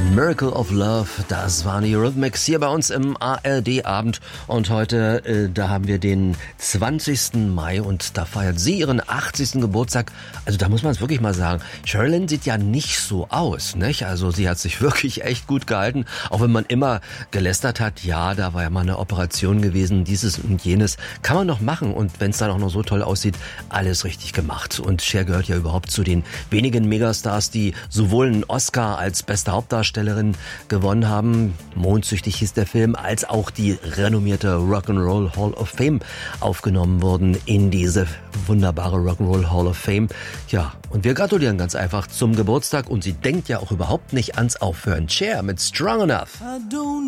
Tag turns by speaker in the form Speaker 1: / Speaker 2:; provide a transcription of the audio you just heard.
Speaker 1: Miracle of Love, das waren die Eurythmics hier bei uns im ARD-Abend. Und heute, da haben wir den 20. Mai und da feiert sie ihren 80. Geburtstag. Also da muss man es wirklich mal sagen, Sherilyn sieht ja nicht so aus, nicht? Also sie hat sich wirklich echt gut gehalten, auch wenn man immer gelästert hat, ja, da war ja mal eine Operation gewesen, dieses und jenes. Kann man noch machen und wenn es dann auch noch so toll aussieht, alles richtig gemacht. Und Cher gehört ja überhaupt zu den wenigen Megastars, die sowohl einen Oscar als beste Hauptdarstellerin gewonnen haben, Mondsüchtig hieß der Film, als auch die renommierte Rock'n'Roll Hall of Fame aufgenommen wurden in diese wunderbare Rock'n'Roll Hall of Fame. Ja, und wir gratulieren ganz einfach zum Geburtstag und sie denkt ja auch überhaupt nicht ans Aufhören. Cher mit Strong Enough.